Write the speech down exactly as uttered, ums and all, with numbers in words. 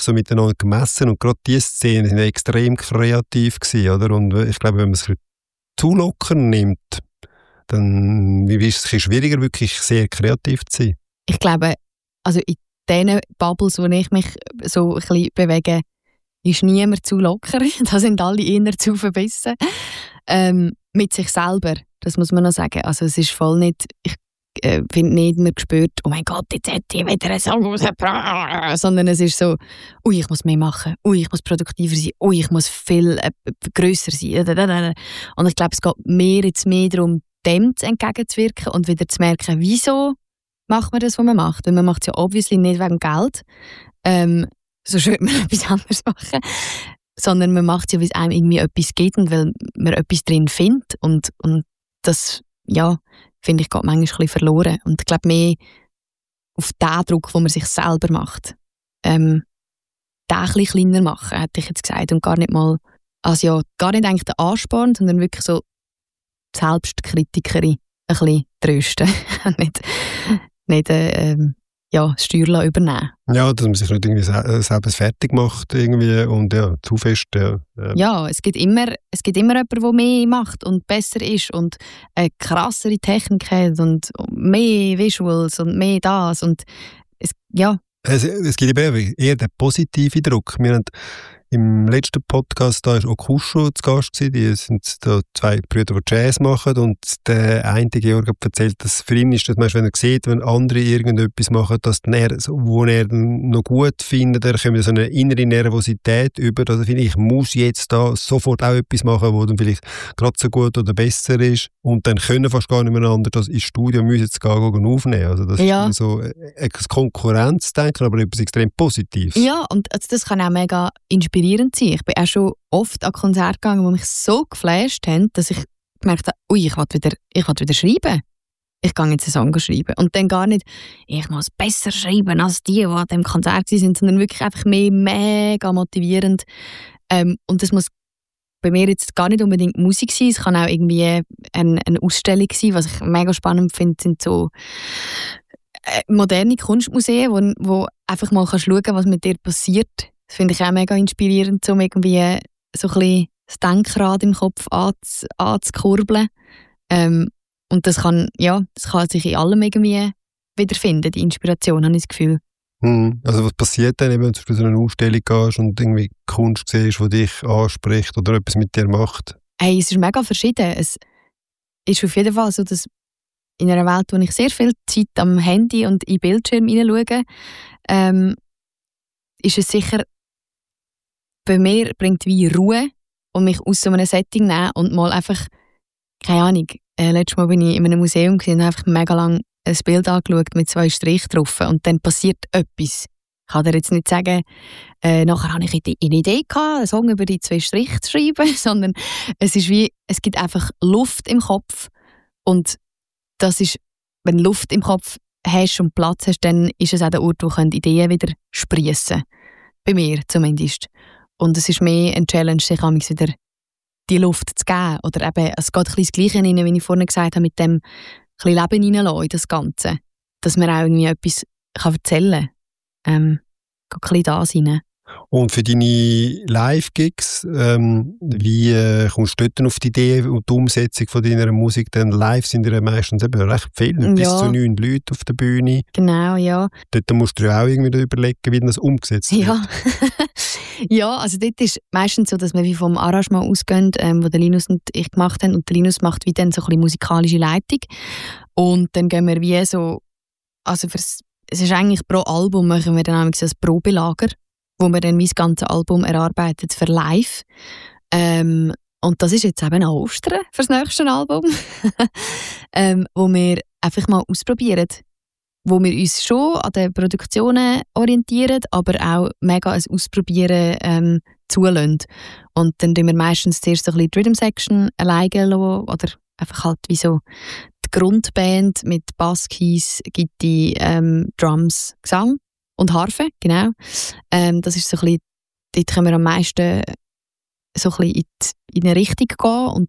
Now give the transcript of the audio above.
so miteinander gemessen und gerade diese Szenen sind extrem kreativ gewesen, oder? Und ich glaube, wenn man es zu locker nimmt, dann ist es schwieriger, wirklich sehr kreativ zu sein. Ich glaube, also in diesen Bubbles, wo ich mich so ein bisschen bewege, ist niemand zu locker. Da sind alle eher zu verbissen. Ähm, mit sich selber, das muss man noch sagen. Also es ist voll nicht, ich äh, finde nicht, man spürt, oh mein Gott, jetzt hätte ich wieder einen Song rausgebracht. Sondern es ist so, ui, ich muss mehr machen, ui, ich muss produktiver sein, ui, ich muss viel äh, grösser sein. Und ich glaube, es geht mehr jetzt mehr darum, dem entgegenzuwirken und wieder zu merken, wieso macht man das, was man macht. Weil man macht es ja obviously nicht wegen Geld, ähm, so schön man etwas anderes machen, sondern man macht es ja, weil es einem irgendwie etwas gibt und weil man etwas drin findet. Und, und das, ja, finde ich, geht manchmal ein bisschen verloren. Und ich glaube mehr auf den Druck, den man sich selber macht, ähm, den ein bisschen kleiner machen, hätte ich jetzt gesagt. Und gar nicht mal, also ja, gar nicht eigentlich den Ansporn, sondern wirklich so die Selbstkritikerin ein bisschen trösten. nicht nicht äh, ja, das Steuer übernehmen. Ja, dass man sich nicht irgendwie selber fertig macht irgendwie und ja, zu fest. Ja, ja. ja es, gibt immer, es gibt immer jemanden, der mehr macht und besser ist und eine krassere Technik hat und mehr Visuals und mehr das. Und es, ja. es, es gibt eben eher den positiven Druck. Wir haben im letzten Podcast da war Okusho zu Gast gewesen. Die sind da zwei Brüder, die Jazz machen. Und der eine Georg hat erzählt, dass für ihn ist das manchmal, wenn er sieht, wenn andere irgendetwas machen, dass er, wo er noch gut findet, er kommt so eine innere Nervosität über. Also finde ich, ich muss jetzt da sofort auch etwas machen, wo dann vielleicht gerade so gut oder besser ist. Und dann können fast gar nicht mehr anders das ins Studio müssen zu gehen und aufnehmen. Also das ja. ist so ein Konkurrenzdenken, aber etwas extrem Positives. Ja, und also das kann auch mega inspirieren sein. Ich bin auch schon oft an Konzerte gegangen, die mich so geflasht haben, dass ich gemerkt habe, ui, ich will wieder, ich will wieder schreiben. Ich gehe jetzt einen Song schreiben. Und dann gar nicht, ich muss besser schreiben als die, die an diesem Konzert waren, sondern wirklich einfach mehr mega motivierend. Ähm, und das muss bei mir jetzt gar nicht unbedingt Musik sein, es kann auch irgendwie eine, eine Ausstellung sein. Was ich mega spannend finde, sind so äh, moderne Kunstmuseen, wo, wo einfach mal kannst schauen, was mit dir passiert. Das finde ich auch mega inspirierend, um irgendwie so ein bisschen das Denkrad im Kopf anz, anzukurbeln. Ähm, und das kann, ja, das kann sich in allem irgendwie wiederfinden, die Inspiration, habe ich das Gefühl. Hm. Also was passiert dann, wenn du zu so einer Ausstellung gehst und irgendwie Kunst siehst, die dich anspricht oder etwas mit dir macht? Hey, es ist mega verschieden. Es ist auf jeden Fall so, dass in einer Welt, wo ich sehr viel Zeit am Handy und in Bildschirm hineinschaue, ähm, ist es sicher, bei mir bringt wie Ruhe und mich aus so einem Setting nehmen und mal einfach, keine Ahnung, äh, letztes Mal bin ich in einem Museum und habe einfach mega lang ein Bild angeschaut mit zwei Strichen drauf und dann passiert etwas. Ich kann dir jetzt nicht sagen, äh, nachher habe ich eine Idee gehabt, einen Song über die zwei Striche zu schreiben, sondern es ist wie, es gibt einfach Luft im Kopf und das ist, wenn du Luft im Kopf hast und Platz hast, dann ist es auch der Ort, wo Ideen wieder sprießen. Bei mir zumindest. Und es ist mehr eine Challenge, sich wieder die Luft zu geben. Oder eben, es geht ein bisschen das Gleiche rein, wie ich vorhin gesagt habe, mit dem ein bisschen Leben hineinlassen in das Ganze. Dass man auch irgendwie etwas kann erzählen kann. Ähm, geht ein bisschen das rein. Und für deine Live-Gigs, ähm, wie äh, kommst du dort auf die Idee und die Umsetzung von deiner Musik? Denn live sind ja meistens eben recht viele, ja. Bis zu neun Leute auf der Bühne. Genau, ja. Dort musst du ja auch irgendwie überlegen, wie das umgesetzt wird. Ja. Ja, also dort ist meistens so, dass wir wie vom Arrangement ausgehen, ähm, wo der Linus und ich gemacht haben. Und der Linus macht wie dann so ein bisschen musikalische Leitung. Und dann gehen wir wie so, also fürs, es ist eigentlich pro Album machen wir dann nämlich so ein Probelager, wo wir dann wie das ganze Album erarbeitet für live. Ähm, und das ist jetzt eben auch Ostern für das nächste Album, ähm, wo wir einfach mal ausprobieren, wo wir uns schon an den Produktionen orientieren, aber auch mega ein Ausprobieren ähm, zulassen. Und dann tun wir meistens zuerst so ein bisschen die Rhythm-Section alleine lassen, oder einfach halt wie so die Grundband mit Bass, Keys, Gitarre, ähm, Drums, Gesang und Harfe, genau. Ähm, das ist so ein bisschen, dort können wir am meisten so ein bisschen in, die, in eine Richtung gehen und